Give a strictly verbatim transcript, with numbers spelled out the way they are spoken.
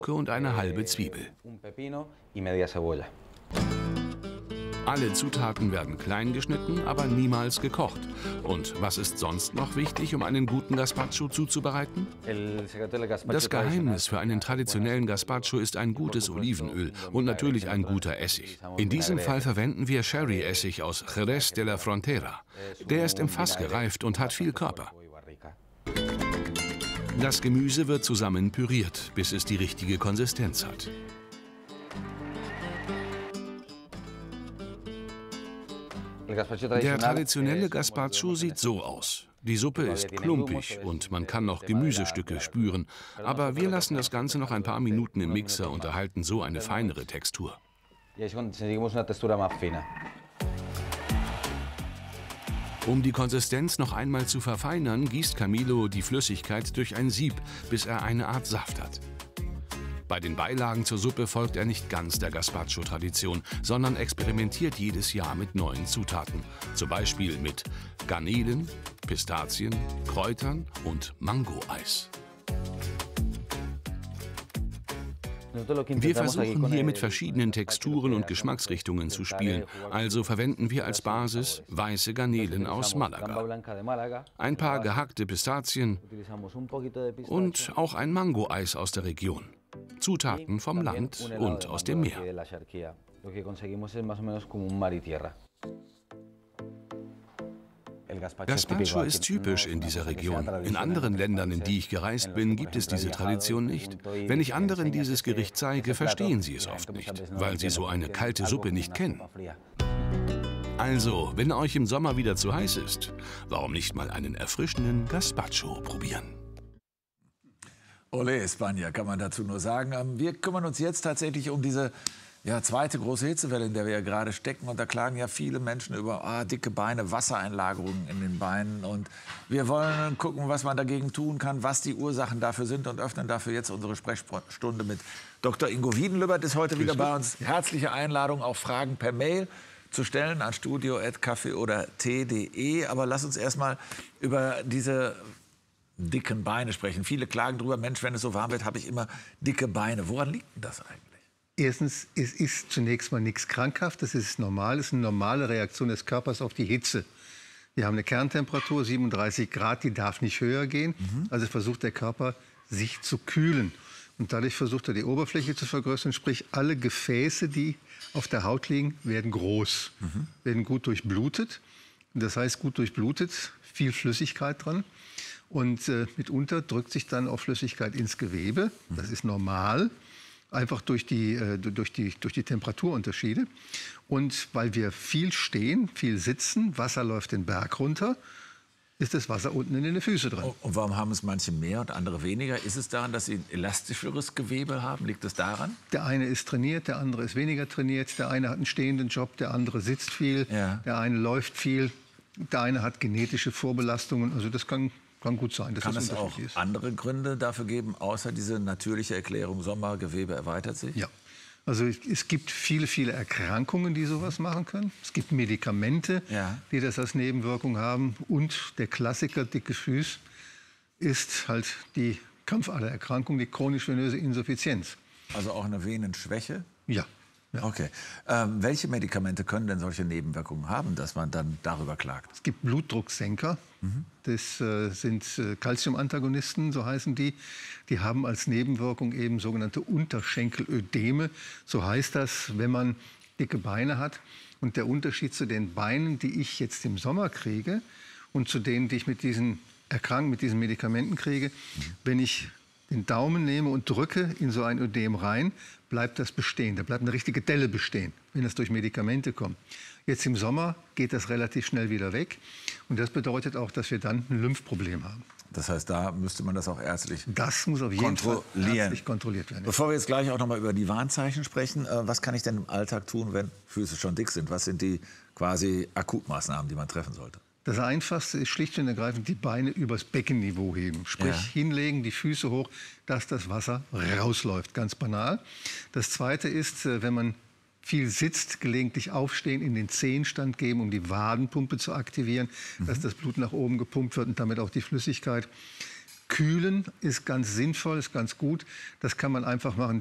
und eine halbe Zwiebel. Alle Zutaten werden klein geschnitten, aber niemals gekocht. Und was ist sonst noch wichtig, um einen guten Gazpacho zuzubereiten? Das Geheimnis für einen traditionellen Gazpacho ist ein gutes Olivenöl und natürlich ein guter Essig. In diesem Fall verwenden wir Sherry-Essig aus Jerez de la Frontera. Der ist im Fass gereift und hat viel Körper. Das Gemüse wird zusammen püriert, bis es die richtige Konsistenz hat. Der traditionelle Gazpacho sieht so aus. Die Suppe ist klumpig und man kann noch Gemüsestücke spüren. Aber wir lassen das Ganze noch ein paar Minuten im Mixer und erhalten so eine feinere Textur. Um die Konsistenz noch einmal zu verfeinern, gießt Camilo die Flüssigkeit durch ein Sieb, bis er eine Art Saft hat. Bei den Beilagen zur Suppe folgt er nicht ganz der Gazpacho-Tradition, sondern experimentiert jedes Jahr mit neuen Zutaten. Zum Beispiel mit Garnelen, Pistazien, Kräutern und Mango-Eis. Wir versuchen hier mit verschiedenen Texturen und Geschmacksrichtungen zu spielen. Also verwenden wir als Basis weiße Garnelen aus Malaga, ein paar gehackte Pistazien und auch ein Mango-Eis aus der Region. Zutaten vom Land und aus dem Meer. Gazpacho ist typisch in dieser Region. In anderen Ländern, in die ich gereist bin, gibt es diese Tradition nicht. Wenn ich anderen dieses Gericht zeige, verstehen sie es oft nicht, weil sie so eine kalte Suppe nicht kennen. Also, wenn euch im Sommer wieder zu heiß ist, warum nicht mal einen erfrischenden Gazpacho probieren? Olé, España, kann man dazu nur sagen. Wir kümmern uns jetzt tatsächlich um diese ja, zweite große Hitzewelle, in der wir ja gerade stecken. Und da klagen ja viele Menschen über ah, dicke Beine, Wassereinlagerungen in den Beinen. Und wir wollen gucken, was man dagegen tun kann, was die Ursachen dafür sind und öffnen dafür jetzt unsere Sprechstunde mit Doktor Ingo Wiedenlübbert ist heute wieder bei uns. Herzliche Einladung, auch Fragen per Mail zu stellen an studio at kaffee oder tee punkt de. Aber lass uns erst mal über diese dicken Beine sprechen. Viele klagen drüber, Mensch, wenn es so warm wird, habe ich immer dicke Beine. Woran liegt denn das eigentlich? Erstens, es ist zunächst mal nichts Krankhaftes, es ist normal, es ist eine normale Reaktion des Körpers auf die Hitze. Wir haben eine Kerntemperatur, siebenunddreißig Grad, die darf nicht höher gehen. Mhm. Also versucht der Körper, sich zu kühlen. Und dadurch versucht er, die Oberfläche zu vergrößern. Sprich, alle Gefäße, die auf der Haut liegen, werden groß, mhm. werden gut durchblutet. Das heißt, gut durchblutet, viel Flüssigkeit dran. Und äh, mitunter drückt sich dann auch Flüssigkeit ins Gewebe. Das ist normal, einfach durch die, äh, durch die, durch die Temperaturunterschiede. Und weil wir viel stehen, viel sitzen, Wasser läuft den Berg runter, ist das Wasser unten in den Füßen drin. Und warum haben es manche mehr und andere weniger? Ist es daran, dass sie ein elastischeres Gewebe haben? Liegt es daran? Der eine ist trainiert, der andere ist weniger trainiert. Der eine hat einen stehenden Job, der andere sitzt viel. Ja. Der eine läuft viel, der eine hat genetische Vorbelastungen. Also das kann... Kann gut sein, dass Kann das es auch ist. andere Gründe dafür geben, außer diese natürliche Erklärung, Sommergewebe erweitert sich? Ja, also es gibt viele, viele Erkrankungen, die sowas machen können. Es gibt Medikamente, ja. die das als Nebenwirkung haben. Und der Klassiker, dicke Füße, ist halt die Kampfadererkrankung, die chronisch-venöse Insuffizienz. Also auch eine Venenschwäche? Ja. Ja. Okay. Ähm, welche Medikamente können denn solche Nebenwirkungen haben, dass man dann darüber klagt? Es gibt Blutdrucksenker. Mhm. Das äh, sind äh, Calciumantagonisten, so heißen die. Die haben als Nebenwirkung eben sogenannte Unterschenkelödeme. So heißt das, wenn man dicke Beine hat. Und der Unterschied zu den Beinen, die ich jetzt im Sommer kriege und zu denen, die ich mit diesen Erkrankungen, mit diesen Medikamenten kriege, mhm. wenn ich den Daumen nehme und drücke in so ein Ödem rein, bleibt das bestehen. Da bleibt eine richtige Delle bestehen, wenn das durch Medikamente kommt. Jetzt im Sommer geht das relativ schnell wieder weg. Und das bedeutet auch, dass wir dann ein Lymphproblem haben. Das heißt, da müsste man das auch ärztlich Das muss auf jeden Fall ärztlich kontrolliert werden. Bevor wir jetzt gleich auch noch mal über die Warnzeichen sprechen, was kann ich denn im Alltag tun, wenn Füße schon dick sind? Was sind die quasi Akutmaßnahmen, die man treffen sollte? Das Einfachste ist schlicht und ergreifend die Beine übers Beckenniveau heben. Sprich, ja. hinlegen, die Füße hoch, dass das Wasser rausläuft. Ganz banal. Das Zweite ist, wenn man viel sitzt, gelegentlich aufstehen, in den Zehenstand geben, um die Wadenpumpe zu aktivieren, mhm. dass das Blut nach oben gepumpt wird und damit auch die Flüssigkeit. Kühlen ist ganz sinnvoll, ist ganz gut. Das kann man einfach machen.